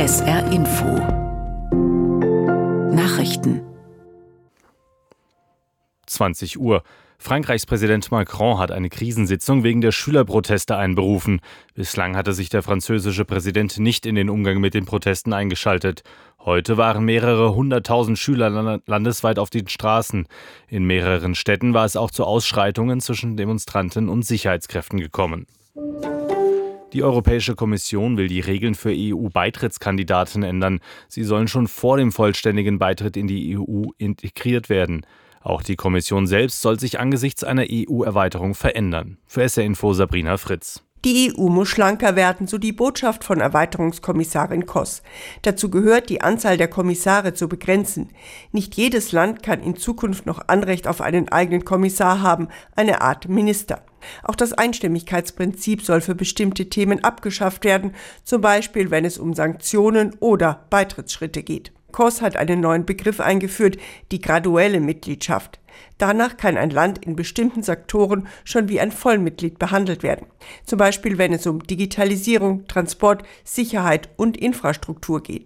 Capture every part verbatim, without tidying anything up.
S R Info Nachrichten zwanzig Uhr. Frankreichs Präsident Macron hat eine Krisensitzung wegen der Schülerproteste einberufen. Bislang hatte sich der französische Präsident nicht in den Umgang mit den Protesten eingeschaltet. Heute waren mehrere hunderttausend Schüler landesweit auf den Straßen. In mehreren Städten war es auch zu Ausschreitungen zwischen Demonstranten und Sicherheitskräften gekommen. Die Europäische Kommission will die Regeln für E U-Beitrittskandidaten ändern. Sie sollen schon vor dem vollständigen Beitritt in die E U integriert werden. Auch die Kommission selbst soll sich angesichts einer E U-Erweiterung verändern. Für S R Info Sabrina Fritz. Die E U muss schlanker werden, so die Botschaft von Erweiterungskommissarin Kross. Dazu gehört, die Anzahl der Kommissare zu begrenzen. Nicht jedes Land kann in Zukunft noch Anrecht auf einen eigenen Kommissar haben, eine Art Minister. Auch das Einstimmigkeitsprinzip soll für bestimmte Themen abgeschafft werden, zum Beispiel wenn es um Sanktionen oder Beitrittsschritte geht. Kross hat einen neuen Begriff eingeführt, die graduelle Mitgliedschaft. Danach kann ein Land in bestimmten Sektoren schon wie ein Vollmitglied behandelt werden. Zum Beispiel, wenn es um Digitalisierung, Transport, Sicherheit und Infrastruktur geht.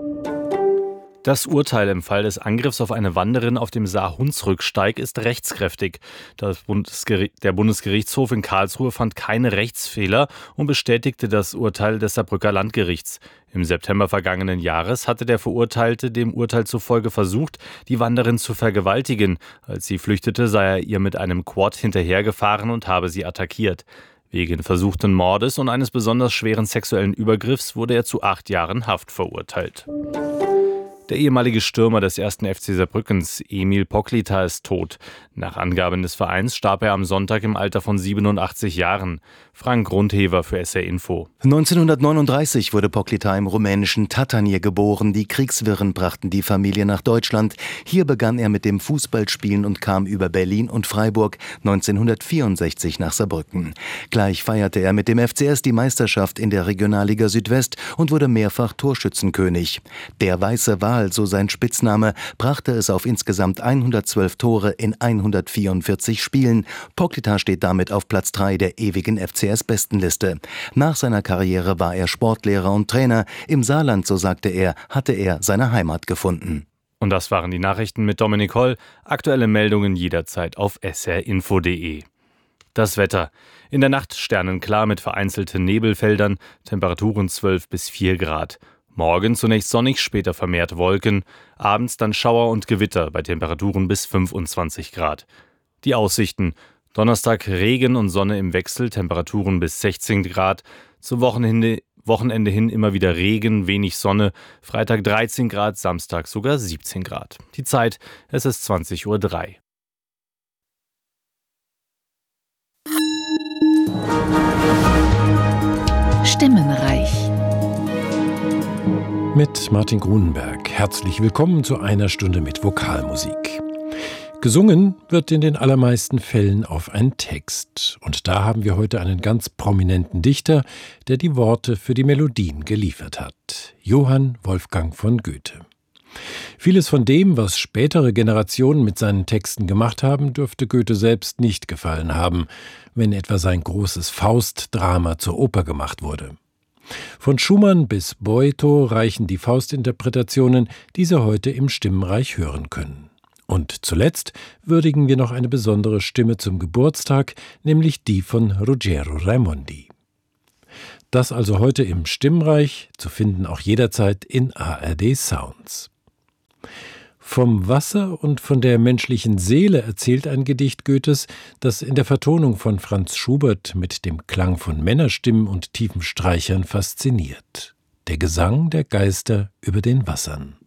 Das Urteil im Fall des Angriffs auf eine Wanderin auf dem Saar-Hunsrück-Steig ist rechtskräftig. Das Bundesgericht, der Bundesgerichtshof in Karlsruhe fand keine Rechtsfehler und bestätigte das Urteil des Saarbrücker Landgerichts. Im September vergangenen Jahres hatte der Verurteilte dem Urteil zufolge versucht, die Wanderin zu vergewaltigen. Als sie flüchtete, sei er ihr mit einem Quad hinterhergefahren und habe sie attackiert. Wegen versuchten Mordes und eines besonders schweren sexuellen Übergriffs wurde er zu acht Jahren Haft verurteilt. Der ehemalige Stürmer des ersten F C Saarbrückens, Emil Poklita, ist tot. Nach Angaben des Vereins starb er am Sonntag im Alter von siebenundachtzig Jahren. Frank Grundhever für S R Info. neunzehnhundertneununddreißig wurde Poklita im rumänischen Tatanir geboren. Die Kriegswirren brachten die Familie nach Deutschland. Hier begann er mit dem Fußballspielen und kam über Berlin und Freiburg neunzehnhundertvierundsechzig nach Saarbrücken. Gleich feierte er mit dem F C S die Meisterschaft in der Regionalliga Südwest und wurde mehrfach Torschützenkönig. Der weiße Wal, so sein Spitzname, brachte es auf insgesamt hundertzwölf Tore in hundertvierundvierzig Spielen. Poklita steht damit auf Platz drei der ewigen F C S-Bestenliste. Nach seiner Karriere war er Sportlehrer und Trainer. Im Saarland, so sagte er, hatte er seine Heimat gefunden. Und das waren die Nachrichten mit Dominik Holl. Aktuelle Meldungen jederzeit auf s r info punkt d e. Das Wetter. In der Nacht sternenklar mit vereinzelten Nebelfeldern, Temperaturen zwölf bis vier Grad. Morgen zunächst sonnig, später vermehrt Wolken, abends dann Schauer und Gewitter bei Temperaturen bis fünfundzwanzig Grad. Die Aussichten: Donnerstag Regen und Sonne im Wechsel, Temperaturen bis sechzehn Grad, zum Wochenende, Wochenende hin immer wieder Regen, wenig Sonne, Freitag dreizehn Grad, Samstag sogar siebzehn Grad. Die Zeit: es ist zwanzig Uhr drei. Stimmenreich mit Martin Grunenberg. Herzlich willkommen zu einer Stunde mit Vokalmusik. Gesungen wird in den allermeisten Fällen auf einen Text. Und da haben wir heute einen ganz prominenten Dichter, der die Worte für die Melodien geliefert hat. Johann Wolfgang von Goethe. Vieles von dem, was spätere Generationen mit seinen Texten gemacht haben, dürfte Goethe selbst nicht gefallen haben, wenn etwa sein großes Faust-Drama zur Oper gemacht wurde. Von Schumann bis Boito reichen die Faustinterpretationen, die Sie heute im Stimmenreich hören können. Und zuletzt würdigen wir noch eine besondere Stimme zum Geburtstag, nämlich die von Ruggero Raimondi. Das also heute im Stimmenreich, zu finden auch jederzeit in A R D Sounds. Vom Wasser und von der menschlichen Seele erzählt ein Gedicht Goethes, das in der Vertonung von Franz Schubert mit dem Klang von Männerstimmen und tiefen Streichern fasziniert. Der Gesang der Geister über den Wassern.